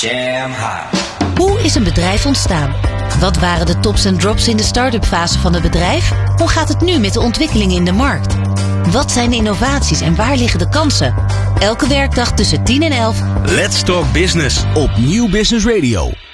Jam hot. Hoe is een bedrijf ontstaan? Wat waren de tops en drops in de start-up fase van het bedrijf? Hoe gaat het nu met de ontwikkelingen in de markt? Wat zijn de innovaties en waar liggen de kansen? Elke werkdag tussen 10 en 11. Let's Talk Business op Nieuw Business Radio.